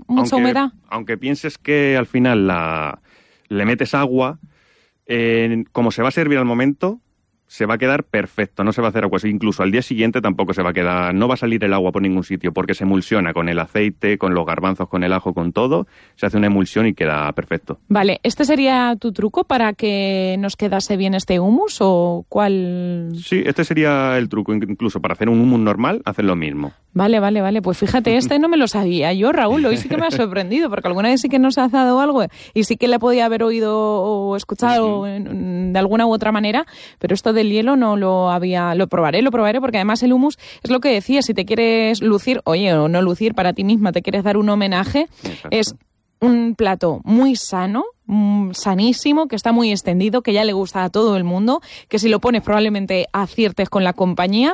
mucha humedad. Aunque pienses que al final le metes agua, como se va a servir al momento, se va a quedar perfecto, no se va a hacer agua. Incluso al día siguiente tampoco se va a quedar, no va a salir el agua por ningún sitio, porque se emulsiona con el aceite, con los garbanzos, con el ajo, con todo. Se hace una emulsión y queda perfecto. Vale, ¿este sería tu truco para que nos quedase bien este hummus o cuál? Sí, este sería el truco. Incluso para hacer un hummus normal, hacer lo mismo. Vale. Pues fíjate, este no me lo sabía yo, Raúl. Hoy sí que me ha sorprendido, porque alguna vez sí que nos ha dado algo y sí que le podía haber oído o escuchado de alguna u otra manera, pero esto del hielo no lo había... Lo probaré, porque además el hummus es lo que decía, si te quieres lucir, o no lucir para ti misma, te quieres dar un homenaje, es un plato muy sano, sanísimo, que está muy extendido, que ya le gusta a todo el mundo, que si lo pones probablemente aciertes con la compañía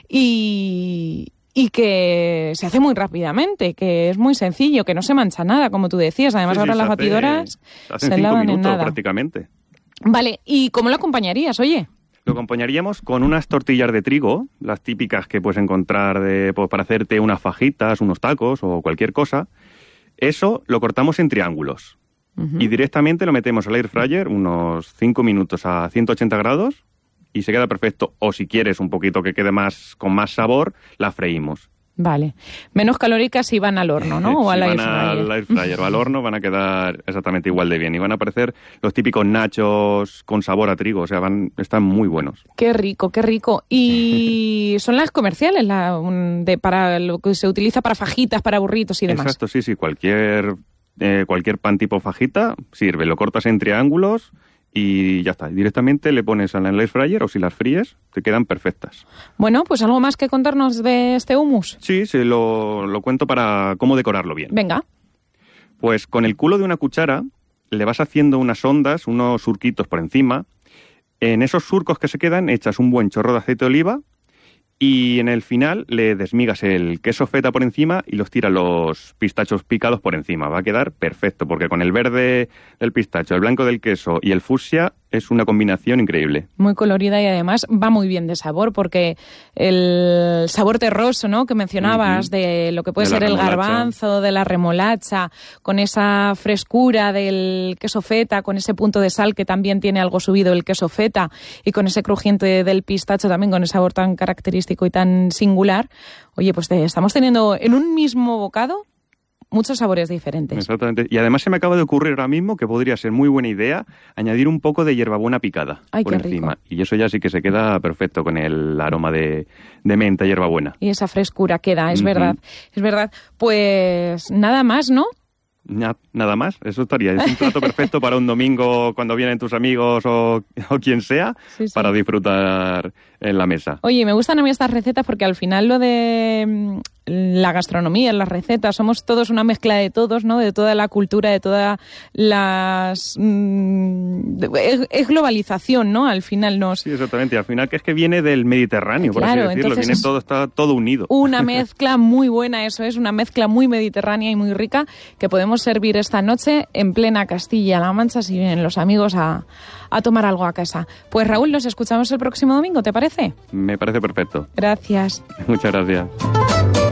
y que se hace muy rápidamente, que es muy sencillo, que no se mancha nada, como tú decías. Además, ahora las batidoras se lavan en nada. Prácticamente. Vale, ¿y cómo lo acompañarías, oye? Lo acompañaríamos con unas tortillas de trigo, las típicas que puedes encontrar para hacerte unas fajitas, unos tacos o cualquier cosa. Eso lo cortamos en triángulos y directamente lo metemos al air fryer unos 5 minutos a 180 grados y se queda perfecto. O si quieres un poquito que quede con más sabor, la freímos. Vale. Menos calóricas si van al horno, ¿no? O si al van al air fryer o al horno van a quedar exactamente igual de bien. Y van a aparecer los típicos nachos con sabor a trigo. O sea, están muy buenos. Qué rico, qué rico. Y son las comerciales, para lo que se utiliza para fajitas, para burritos y demás. Exacto, sí. Cualquier pan tipo fajita sirve. Lo cortas en triángulos y ya está. Directamente le pones al air fryer o si las fríes, te quedan perfectas. Bueno, pues algo más que contarnos de este hummus. Sí, se lo cuento para cómo decorarlo bien. Venga. Pues con el culo de una cuchara le vas haciendo unas ondas, unos surquitos por encima. En esos surcos que se quedan echas un buen chorro de aceite de oliva y en el final le desmigas el queso feta por encima y los tiras los pistachos picados por encima. Va a quedar perfecto porque con el verde del pistacho, el blanco del queso y el fucsia es una combinación increíble. Muy colorida y además va muy bien de sabor porque el sabor terroso, ¿no?, que mencionabas de lo que puede ser el garbanzo, de la remolacha, con esa frescura del queso feta, con ese punto de sal que también tiene algo subido el queso feta y con ese crujiente del pistacho también con ese sabor tan característico y tan singular. Oye, pues estamos teniendo en un mismo bocado muchos sabores diferentes. Exactamente. Y además se me acaba de ocurrir ahora mismo que podría ser muy buena idea añadir un poco de hierbabuena picada por encima. Rico. Y eso ya sí que se queda perfecto con el aroma de menta y hierbabuena. Y esa frescura queda, es verdad. Es verdad. Pues nada más, ¿no? Nada más, eso estaría. Es un plato perfecto para un domingo cuando vienen tus amigos o quien sea, para disfrutar en la mesa. Oye, me gustan a mí estas recetas porque al final lo de la gastronomía, las recetas, somos todos una mezcla de todos, ¿no? De toda la cultura, de todas las... es globalización, ¿no? Al final nos... Sí, exactamente. Al final que es que viene del Mediterráneo, por así decirlo. Viene está todo unido. Una mezcla muy buena, eso es, una mezcla muy mediterránea y muy rica que podemos servir esta noche en plena Castilla-La Mancha si vienen los amigos a tomar algo a casa. Pues Raúl, nos escuchamos el próximo domingo, ¿te parece? Me parece perfecto. Gracias. Muchas gracias.